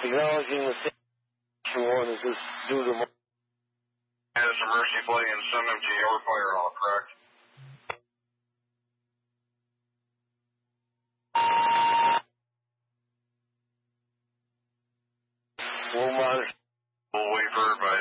Acknowledging the station one is just due to... As a mercy play and send them to your fire hall, correct? We'll monitor. We'll wait for everybody.